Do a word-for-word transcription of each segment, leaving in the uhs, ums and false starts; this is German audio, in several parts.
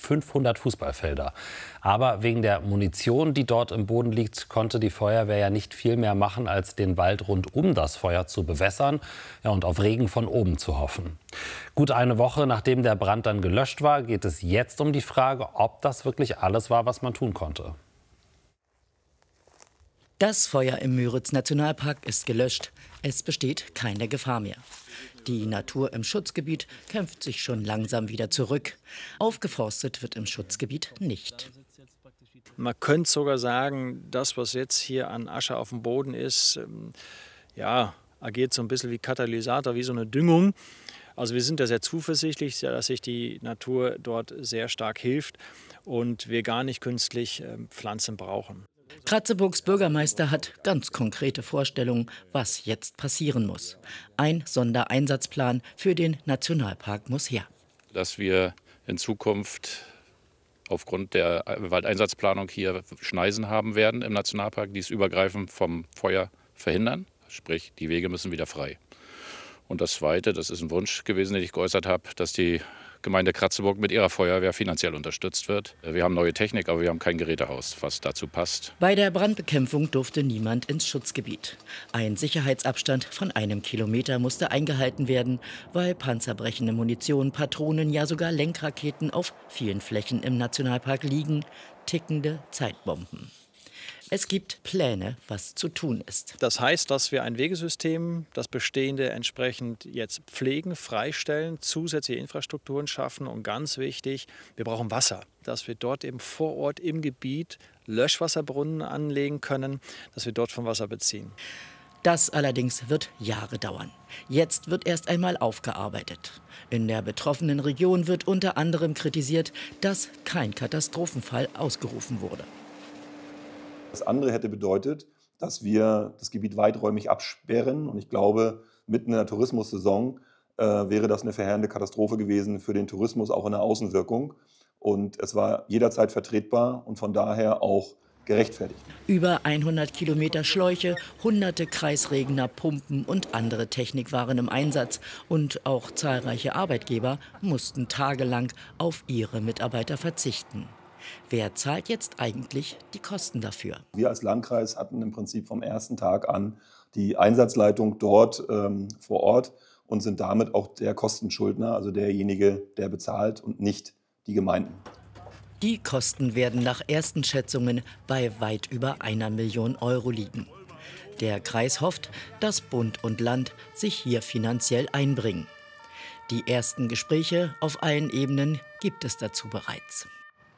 fünfhundert Fußballfelder. Aber wegen der Munition, die dort im Boden liegt, konnte die Feuerwehr ja nicht viel mehr machen, als den Wald rund um das Feuer zu bewässern, ja, und auf Regen von oben zu hoffen. Gut eine Woche nachdem der Brand dann gelöscht war, geht es jetzt um die Frage, ob das wirklich alles war, was man tun konnte. Das Feuer im Müritz-Nationalpark ist gelöscht. Es besteht keine Gefahr mehr. Die Natur im Schutzgebiet kämpft sich schon langsam wieder zurück. Aufgeforstet wird im Schutzgebiet nicht. Man könnte sogar sagen, das, was jetzt hier an Asche auf dem Boden ist, ja, agiert so ein bisschen wie Katalysator, wie so eine Düngung. Also wir sind da sehr zuversichtlich, dass sich die Natur dort sehr stark hilft und wir gar nicht künstlich Pflanzen brauchen. Kratzeburgs Bürgermeister hat ganz konkrete Vorstellungen, was jetzt passieren muss. Ein Sondereinsatzplan für den Nationalpark muss her. Dass wir in Zukunft aufgrund der Waldeinsatzplanung hier Schneisen haben werden im Nationalpark, die es übergreifend vom Feuer verhindern. Sprich, die Wege müssen wieder frei. Und das Zweite, das ist ein Wunsch gewesen, den ich geäußert habe, dass die Gemeinde Kratzeburg mit ihrer Feuerwehr finanziell unterstützt wird. Wir haben neue Technik, aber wir haben kein Gerätehaus, was dazu passt. Bei der Brandbekämpfung durfte niemand ins Schutzgebiet. Ein Sicherheitsabstand von einem Kilometer musste eingehalten werden, weil panzerbrechende Munition, Patronen, ja sogar Lenkraketen auf vielen Flächen im Nationalpark liegen. Tickende Zeitbomben. Es gibt Pläne, was zu tun ist. Das heißt, dass wir ein Wegesystem, das bestehende entsprechend jetzt pflegen, freistellen, zusätzliche Infrastrukturen schaffen und ganz wichtig, wir brauchen Wasser, dass wir dort eben vor Ort im Gebiet Löschwasserbrunnen anlegen können, dass wir dort vom Wasser beziehen. Das allerdings wird Jahre dauern. Jetzt wird erst einmal aufgearbeitet. In der betroffenen Region wird unter anderem kritisiert, dass kein Katastrophenfall ausgerufen wurde. Das andere hätte bedeutet, dass wir das Gebiet weiträumig absperren. Und ich glaube, mitten in der Tourismussaison äh, wäre das eine verheerende Katastrophe gewesen für den Tourismus, auch in der Außenwirkung. Und es war jederzeit vertretbar und von daher auch gerechtfertigt. Über hundert Kilometer Schläuche, hunderte Kreisregener, Pumpen und andere Technik waren im Einsatz. Und auch zahlreiche Arbeitgeber mussten tagelang auf ihre Mitarbeiter verzichten. Wer zahlt jetzt eigentlich die Kosten dafür? Wir als Landkreis hatten im Prinzip vom ersten Tag an die Einsatzleitung dort ähm, vor Ort und sind damit auch der Kostenschuldner, also derjenige, der bezahlt und nicht die Gemeinden. Die Kosten werden nach ersten Schätzungen bei weit über einer Million Euro liegen. Der Kreis hofft, dass Bund und Land sich hier finanziell einbringen. Die ersten Gespräche auf allen Ebenen gibt es dazu bereits.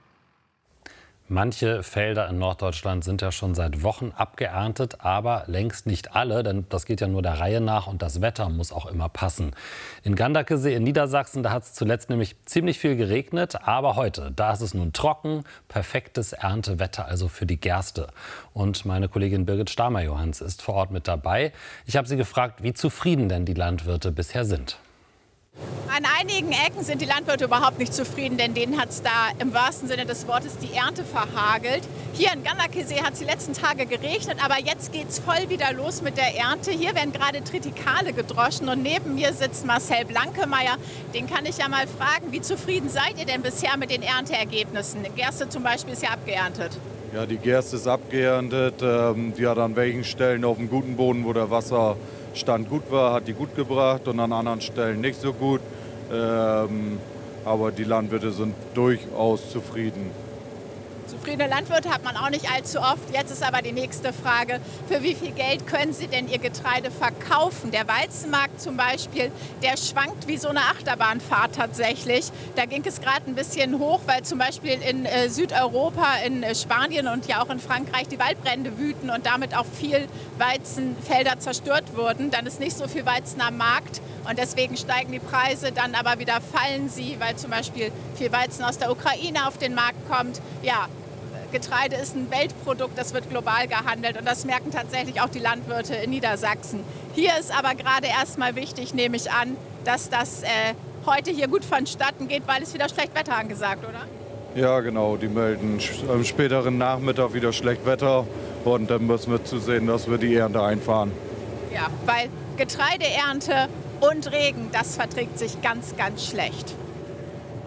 Manche Felder in Norddeutschland sind ja schon seit Wochen abgeerntet, aber längst nicht alle, denn das geht ja nur der Reihe nach und das Wetter muss auch immer passen. In Ganderkesee in Niedersachsen, da hat es zuletzt nämlich ziemlich viel geregnet, aber heute, da ist es nun trocken, perfektes Erntewetter also für die Gerste. Und meine Kollegin Birgit Stamer-Johans ist vor Ort mit dabei. Ich habe sie gefragt, wie zufrieden denn die Landwirte bisher sind. An einigen Ecken sind die Landwirte überhaupt nicht zufrieden, denn denen hat es da im wahrsten Sinne des Wortes die Ernte verhagelt. Hier in Ganderkesee hat es die letzten Tage geregnet, aber jetzt geht es voll wieder los mit der Ernte. Hier werden gerade Tritikale gedroschen und neben mir sitzt Marcel Blankemeyer. Den kann ich ja mal fragen, wie zufrieden seid ihr denn bisher mit den Ernteergebnissen? Gerste zum Beispiel ist ja abgeerntet. Ja, die Gerste ist abgeerntet. Ähm, die hat an welchen Stellen auf dem guten Boden, wo der Wasserstand gut war, hat die gut gebracht und an anderen Stellen nicht so gut. Ähm, aber die Landwirte sind durchaus zufrieden. Zufriedene Landwirte hat man auch nicht allzu oft. Jetzt ist aber die nächste Frage, für wie viel Geld können Sie denn Ihr Getreide verkaufen? Der Weizenmarkt zum Beispiel, der schwankt wie so eine Achterbahnfahrt tatsächlich. Da ging es gerade ein bisschen hoch, weil zum Beispiel in äh, Südeuropa, in äh, Spanien und ja auch in Frankreich die Waldbrände wüten und damit auch viel Weizenfelder zerstört wurden. Dann ist nicht so viel Weizen am Markt und deswegen steigen die Preise, dann aber wieder fallen sie, weil zum Beispiel viel Weizen aus der Ukraine auf den Markt kommt. Ja, Getreide ist ein Weltprodukt, das wird global gehandelt und das merken tatsächlich auch die Landwirte in Niedersachsen. Hier ist aber gerade erstmal wichtig, nehme ich an, dass das äh, heute hier gut vonstatten geht, weil es wieder schlecht Wetter angesagt, oder? Ja, genau. Die melden am späteren Nachmittag wieder schlecht Wetter und dann müssen wir zusehen, dass wir die Ernte einfahren. Ja, weil Getreideernte und Regen, das verträgt sich ganz, ganz schlecht.